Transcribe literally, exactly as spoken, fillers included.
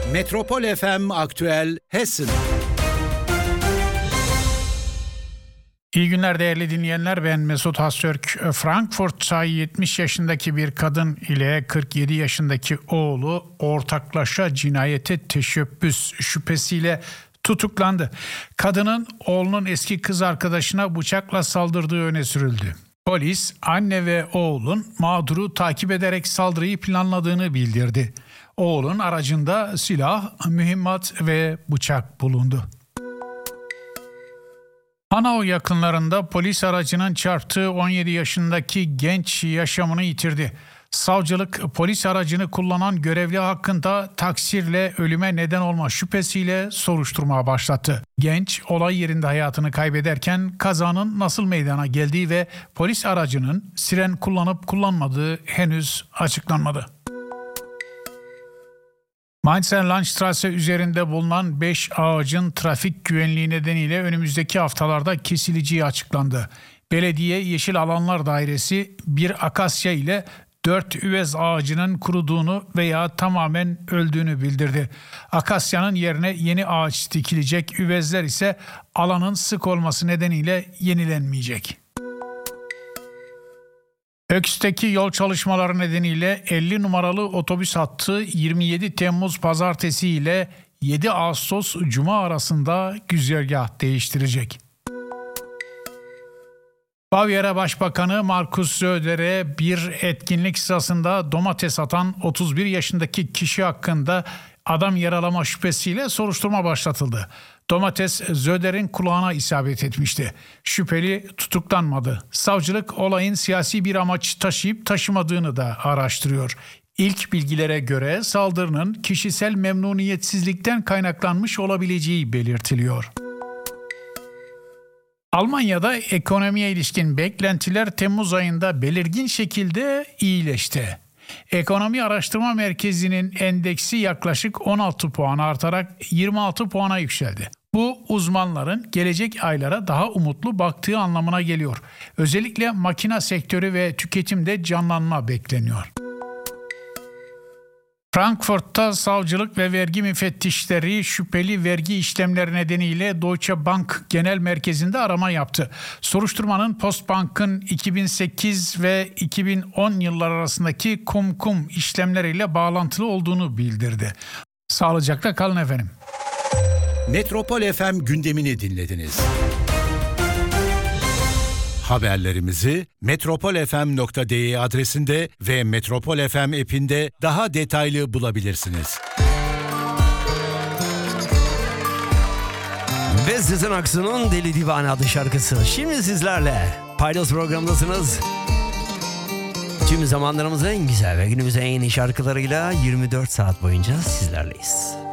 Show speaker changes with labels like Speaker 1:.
Speaker 1: Metropol F M Aktüel Hessen.
Speaker 2: İyi günler değerli dinleyenler, ben Mesut Hasörk. Frankfurt'ta yetmiş yaşındaki bir kadın ile kırk yedi yaşındaki oğlu ortaklaşa cinayete teşebbüs şüphesiyle tutuklandı. Kadının oğlunun eski kız arkadaşına bıçakla saldırdığı öne sürüldü. Polis anne ve oğlun mağduru takip ederek saldırıyı planladığını bildirdi. Oğlun aracında silah, mühimmat ve bıçak bulundu. Hanau yakınlarında polis aracının çarptığı on yedi yaşındaki genç yaşamını yitirdi. Savcılık polis aracını kullanan görevli hakkında taksirle ölüme neden olma şüphesiyle soruşturma başlattı. Genç olay yerinde hayatını kaybederken kazanın nasıl meydana geldiği ve polis aracının siren kullanıp kullanmadığı henüz açıklanmadı. Mainzer Landstraße üzerinde bulunan beş ağacın trafik güvenliği nedeniyle önümüzdeki haftalarda kesileceği açıklandı. Belediye Yeşil Alanlar Dairesi bir akasya ile dört üvez ağacının kuruduğunu veya tamamen öldüğünü bildirdi. Akasyanın yerine yeni ağaç dikilecek, üvezler ise alanın sık olması nedeniyle yenilenmeyecek. Öks'teki yol çalışmaları nedeniyle elli numaralı otobüs hattı yirmi yedi Temmuz Pazartesi ile yedi Ağustos Cuma arasında güzergah değiştirecek. Bavyera Başbakanı Markus Söder'e bir etkinlik sırasında domates atan otuz bir yaşındaki kişi hakkında adam yaralama şüphesiyle soruşturma başlatıldı. Domates Söder'in kulağına isabet etmişti. Şüpheli tutuklanmadı. Savcılık olayın siyasi bir amaç taşıyıp taşımadığını da araştırıyor. İlk bilgilere göre saldırının kişisel memnuniyetsizlikten kaynaklanmış olabileceği belirtiliyor. Almanya'da ekonomiye ilişkin beklentiler Temmuz ayında belirgin şekilde iyileşti. Ekonomi Araştırma Merkezi'nin endeksi yaklaşık on altı puan artarak yirmi altı puana yükseldi. Bu uzmanların gelecek aylara daha umutlu baktığı anlamına geliyor. Özellikle makina sektörü ve tüketimde canlanma bekleniyor. Frankfurt'ta savcılık ve vergi müfettişleri şüpheli vergi işlemleri nedeniyle Deutsche Bank Genel Merkezi'nde arama yaptı. Soruşturmanın Postbank'ın iki bin sekiz ve iki bin on yıllar arasındaki kum kum işlemleriyle bağlantılı olduğunu bildirdi. Sağlıcakla kalın efendim.
Speaker 1: Metropol F M gündemini dinlediniz. Haberlerimizi metropol f m nokta d e adresinde ve Metropol F M app'inde daha detaylı bulabilirsiniz.
Speaker 3: Ve Sezen Aksu'nun Deli Divane adlı şarkısı. Şimdi sizlerle Paydos programındasınız. Tüm zamanlarımızın en güzel ve günümüzün en iyi şarkılarıyla yirmi dört saat boyunca sizlerleyiz.